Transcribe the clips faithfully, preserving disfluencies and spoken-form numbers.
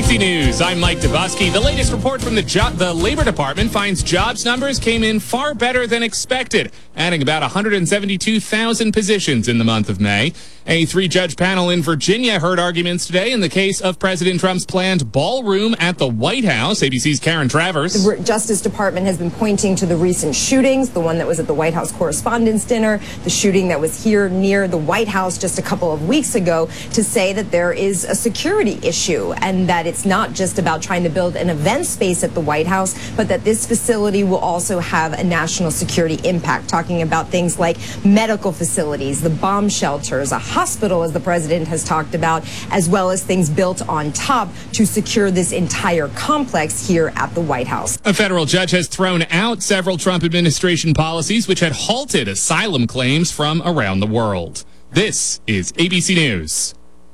C News, I'm Mike Dubosky. The latest report from the jo- the Labor Department finds jobs numbers came in far better than expected, adding about one hundred seventy-two thousand positions in the month of May. A three-judge panel in Virginia heard arguments today in the case of President Trump's planned ballroom at the White House. A B C's Karen Travers. The Justice Department has been pointing to the recent shootings, the one that was at the White House Correspondents' Dinner, the shooting that was here near the White House just a couple of weeks ago, to say that there is a security issue and that it's not just about trying to build an event space at the White House, but that this facility will also have a national security impact, talking about things like medical facilities, the bomb shelters, a hospital, as the president has talked about, as well as things built on top to secure this entire complex here at the White House. A federal judge has thrown out several Trump administration policies which had halted asylum claims from around the world. This is A B C News.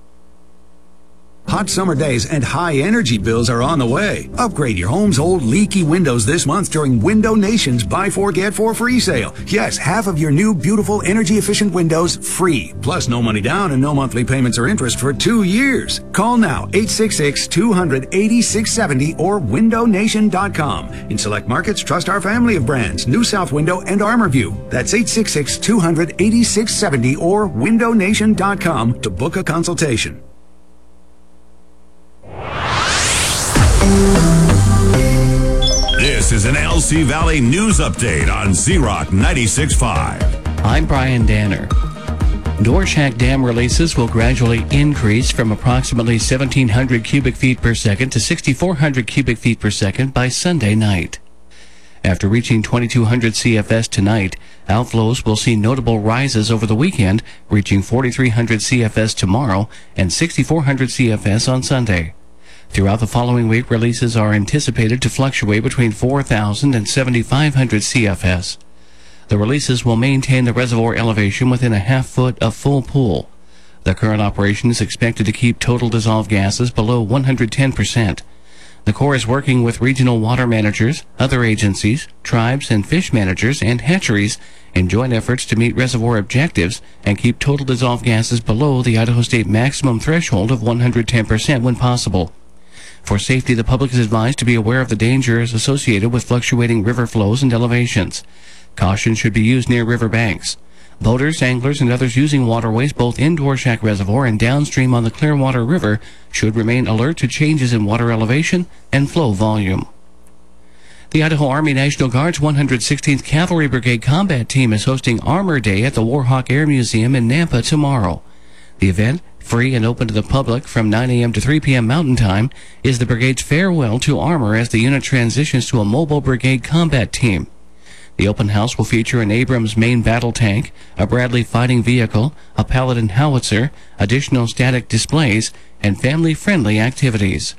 Hot summer days and high energy bills are on the way. Upgrade your home's old leaky windows this month during Window Nation's Buy Four Get Four free sale. Yes, half of your new beautiful energy efficient windows free. Plus no money down and no monthly payments or interest for two years. Call now eight six six, two hundred, eighty-six seventy or window nation dot com. In select markets, trust our family of brands, New South Window and ArmorView. That's eight six six, two hundred, eighty-six seventy or window nation dot com to book a consultation. This is an L C Valley News Update on Z-Rock ninety-six point five. I'm Brian Danner. Dworshak Dam releases will gradually increase from approximately seventeen hundred cubic feet per second to sixty-four hundred cubic feet per second by Sunday night. After reaching twenty-two hundred C F S tonight, outflows will see notable rises over the weekend, reaching forty-three hundred C F S tomorrow and sixty-four hundred C F S on Sunday. Throughout the following week, releases are anticipated to fluctuate between four thousand and seventy-five hundred C F S. The releases will maintain the reservoir elevation within a half foot of full pool. The current operation is expected to keep total dissolved gases below one hundred ten percent. The Corps is working with regional water managers, other agencies, tribes and fish managers, and hatcheries in joint efforts to meet reservoir objectives and keep total dissolved gases below the Idaho State maximum threshold of one hundred ten percent when possible. For safety, the public is advised to be aware of the dangers associated with fluctuating river flows and elevations. Caution should be used near river banks. Boaters, anglers, and others using waterways both in Dworshak Reservoir and downstream on the Clearwater River should remain alert to changes in water elevation and flow volume. The Idaho Army National Guard's one hundred sixteenth Cavalry Brigade Combat Team is hosting Armor Day at the Warhawk Air Museum in Nampa tomorrow. The event, free and open to the public from nine a.m. to three p.m. Mountain Time, is the brigade's farewell to armor as the unit transitions to a mobile brigade combat team. The open house will feature an Abrams main battle tank, a Bradley fighting vehicle, a Paladin howitzer, additional static displays, and family-friendly activities.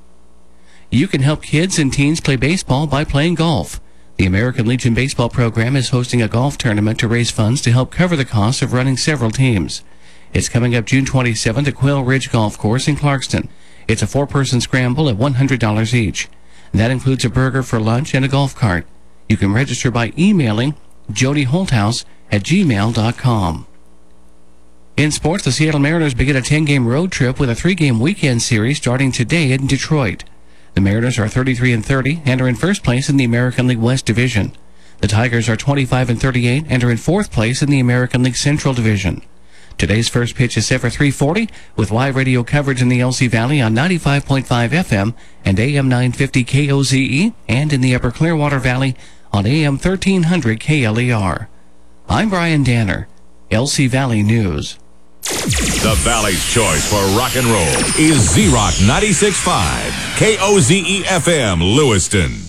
You can help kids and teens play baseball by playing golf. The American Legion Baseball Program is hosting a golf tournament to raise funds to help cover the costs of running several teams. It's coming up June twenty-seventh at Quail Ridge Golf Course in Clarkston. It's a four-person scramble at one hundred dollars each. That includes a burger for lunch and a golf cart. You can register by emailing jody holthouse at gmail dot com. In sports, the Seattle Mariners begin a ten-game road trip with a three-game weekend series starting today in Detroit. The Mariners are thirty-three and thirty and are in first place in the American League West Division. The Tigers are twenty-five and thirty-eight and are in fourth place in the American League Central Division. Today's first pitch is set for three forty, with live radio coverage in the L C Valley on ninety-five point five F M and A M nine fifty K O Z E, and in the Upper Clearwater Valley on A M thirteen hundred K L E R. I'm Brian Danner, L C Valley News. The Valley's choice for rock and roll is Z-Rock ninety-six point five, K O Z E F M, Lewiston.